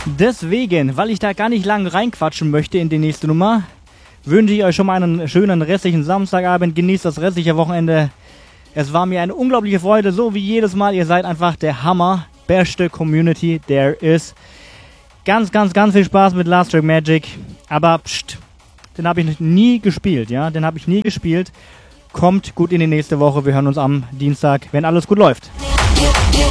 Deswegen, weil ich da gar nicht lang reinquatschen möchte in die nächste Nummer, wünsche ich euch schon mal einen schönen restlichen Samstagabend. Genießt das restliche Wochenende. Es war mir eine unglaubliche Freude, so wie jedes Mal. Ihr seid einfach der Hammer. Beste Community there is. Ganz, ganz, ganz viel Spaß mit Last Track Magic. Aber pst, den habe ich nie gespielt, ja. Den habe ich nie gespielt. Kommt gut in die nächste Woche. Wir hören uns am Dienstag, wenn alles gut läuft.